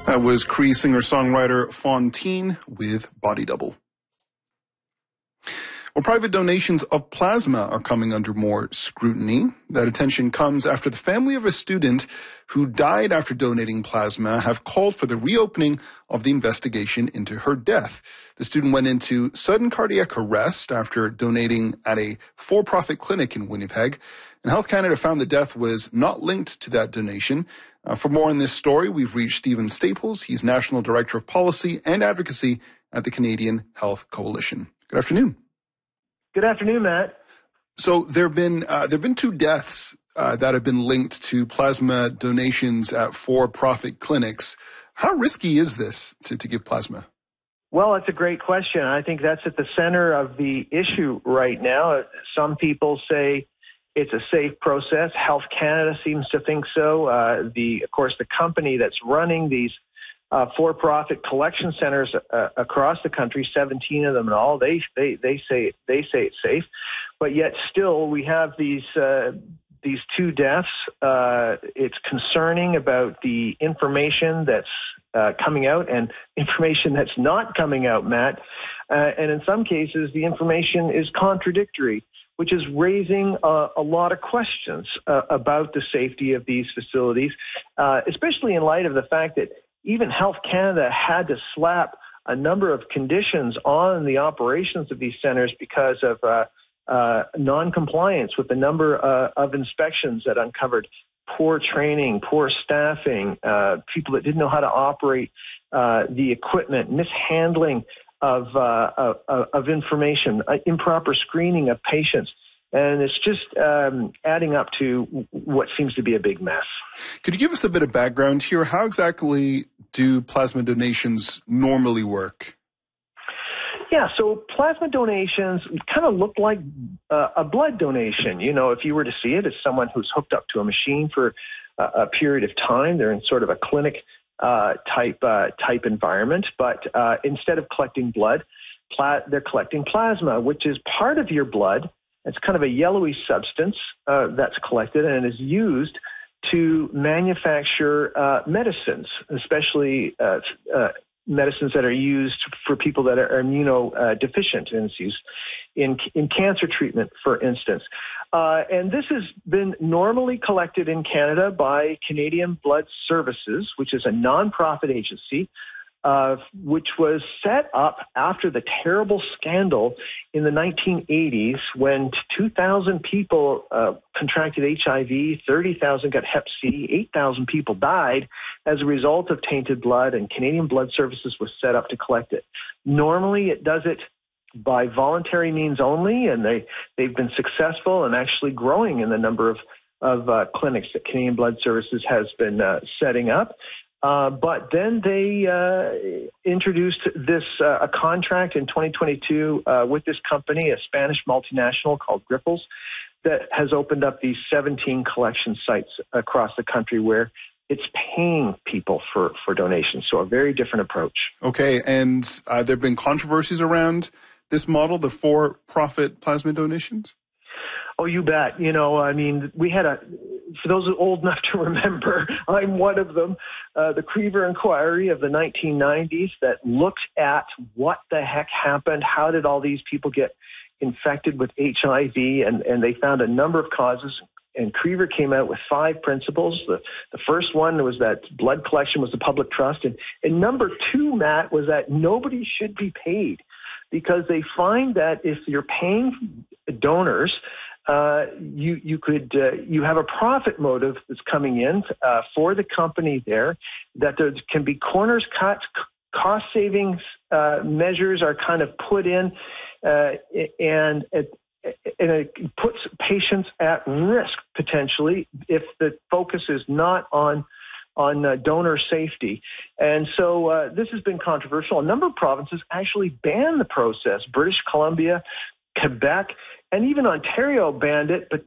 That was Cree singer-songwriter Fontaine with Body Double. Well, private donations of plasma are coming under more scrutiny. That attention comes after the family of a student who died after donating plasma have called for the reopening of the investigation into her death. The student went into sudden cardiac arrest after donating at a for-profit clinic in Winnipeg, and Health Canada found the death was not linked to that donation. For more on this story, we've reached Stephen Staples. He's National Director of Policy and Advocacy at the Canadian Health Coalition. Good afternoon. Good afternoon, Matt. So there've been two deaths that have been linked to plasma donations at for-profit clinics. How risky is this to give plasma? Well, it's a great question. I think that's at the center of the issue right now. Some people say it's a safe process. Health Canada seems to think so. Of course, the company that's running these for-profit collection centers across the country, 17 of them in all, they say it's safe, but yet still we have these two deaths. It's concerning about the information that's coming out and information that's not coming out, Matt. And in some cases, the information is contradictory, which is raising a lot of questions about the safety of these facilities, especially in light of the fact that even Health Canada had to slap a number of conditions on the operations of these centers because of non-compliance with the number of inspections that uncovered poor training, poor staffing, people that didn't know how to operate the equipment, mishandling of information, improper screening of patients. And it's just adding up to what seems to be a big mess. Could you give us a bit of background here? How exactly do plasma donations normally work? Yeah, so plasma donations kind of look like a blood donation. You know, if you were to see it, it's someone who's hooked up to a machine for a period of time. They're in sort of a clinic type environment, but instead of collecting blood, they're collecting plasma, which is part of your blood. It's kind of a yellowy substance that's collected and is used to manufacture medicines, especially medicines that are used for people that are immunodeficient, and it's used in cancer treatment, for instance. And this has been normally collected in Canada by Canadian Blood Services, which is a nonprofit agency, which was set up after the terrible scandal in the 1980s when 2,000 people contracted HIV, 30,000 got Hep C, 8,000 people died as a result of tainted blood, and Canadian Blood Services was set up to collect it. Normally, it does it by voluntary means only, and they've been successful and actually growing in the number of clinics that Canadian Blood Services has been setting up. But then they introduced a contract in 2022 with this company, a Spanish multinational called Grifols, that has opened up these 17 collection sites across the country where it's paying people for donations. So a very different approach. Okay, and there have been controversies around this model, the for-profit plasma donations? Oh, you bet. You know, I mean, we had for those old enough to remember, I'm one of them, the Crever Inquiry of the 1990s that looked at what the heck happened, how did all these people get infected with HIV, and they found a number of causes, and Crever came out with 5 principles. The first one was that blood collection was a public trust, and number 2, Matt, was that nobody should be paid, because they find that if you're paying donors, you have a profit motive that's coming in for the company there, that there can be corners cut, cost savings measures are kind of put in, and it puts patients at risk potentially if the focus is not on donor safety. And so this has been controversial. A number of provinces actually banned the process. British Columbia, Quebec, and even Ontario banned it, but